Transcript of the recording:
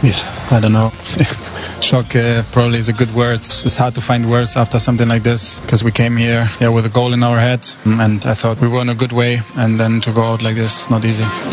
I don't know. Shock probably is a good word. It's hard to find words after something like this because we came here with a goal in our head and I thought we were on a good way, and then to go out like this, not easy.